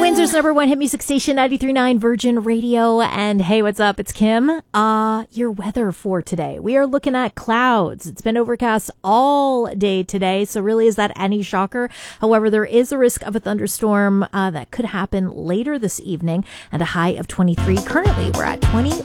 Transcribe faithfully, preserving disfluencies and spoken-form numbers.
Windsor's number one hit music station, ninety-three point nine Virgin Radio. And hey, what's up? It's Kim. Uh, your weather for today. We are looking at clouds. It's been overcast all day today. So really, is that any shocker? However, there is a risk of a thunderstorm uh, that could happen later this evening and a high of twenty-three. Currently, we're at twenty